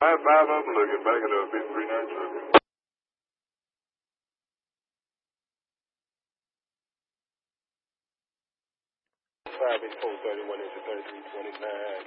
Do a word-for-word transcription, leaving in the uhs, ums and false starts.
I had five of them looking back at a fifty-three nine truck. Five eight four thirty one into thirty three twenty nine.